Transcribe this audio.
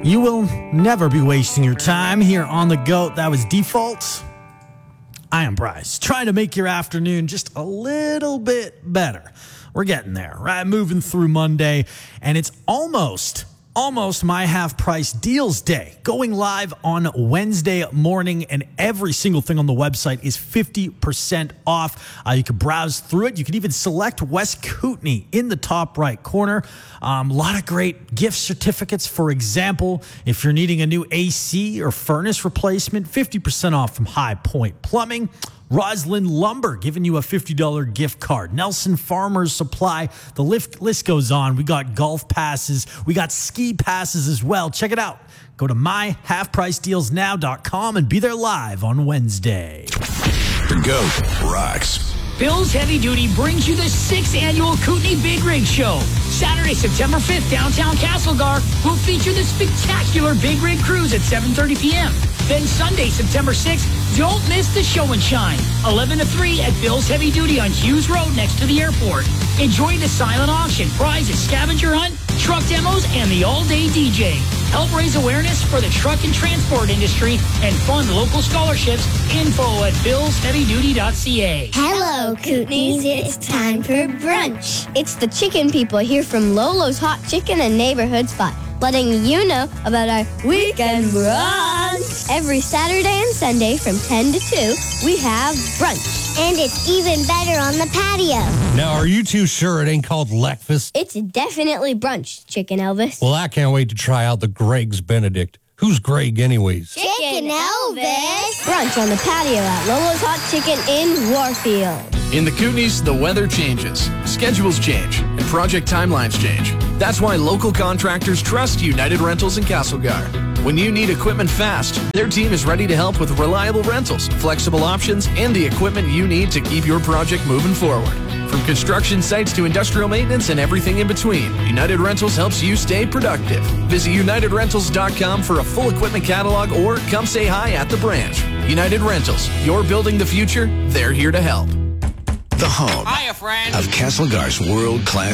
You will never be wasting your time here on The GOAT. That was Default. I am Bryce, trying to make your afternoon just a little bit better. We're getting there, right? Moving through Monday, and it's almost my half-price deals day. Going live on Wednesday morning, and every single thing on the website is 50% off. You can browse through it. You can even select West Kootenay in the top right corner. A lot of great gift certificates. For example, if you're needing a new AC or furnace replacement, 50% off from High Point Plumbing. Roslyn Lumber giving you a $50 gift card. Nelson Farmers Supply. The list goes on. We got golf passes. We got ski passes as well. Check it out. Go to myhalfpricedealsnow.com and be there live on Wednesday. The GOAT rocks. Bill's Heavy Duty brings you the 6th annual Kootenay Big Rig Show. Saturday, September 5th, downtown Castlegar will feature the spectacular Big Rig Cruise at 7:30 p.m. Then Sunday, September 6th, don't miss the show and shine. 11 to 3 at Bill's Heavy Duty on Hughes Road next to the airport. Enjoy the silent auction, prizes, scavenger hunt, truck demos, and the all-day DJ. Help raise awareness for the truck and transport industry and fund local scholarships. Info at billsheavyduty.ca. Hello, Kootenays. It's time for brunch. It's the chicken people here from Lolo's Hot Chicken and Neighborhood Spot, letting you know about our weekend brunch. Every Saturday and Sunday from 10 to 2, we have brunch. And it's even better on the patio. Now, are you too sure it ain't called Leckfast? It's definitely brunch, Chicken Elvis. Well, I can't wait to try out the Greg's Benedict. Who's Greg anyways? Chicken Elvis. Brunch on the patio at Lolo's Hot Chicken in Warfield. In the Kootenays, the weather changes, schedules change, and project timelines change. That's why local contractors trust United Rentals in Castlegar. When you need equipment fast, their team is ready to help with reliable rentals, flexible options, and the equipment you need to keep your project moving forward. From construction sites to industrial maintenance and everything in between, United Rentals helps you stay productive. Visit UnitedRentals.com for a full equipment catalog or come say hi at the branch. United Rentals, you're building the future, they're here to help. The home Hiya, friend. of Castlegar's world-class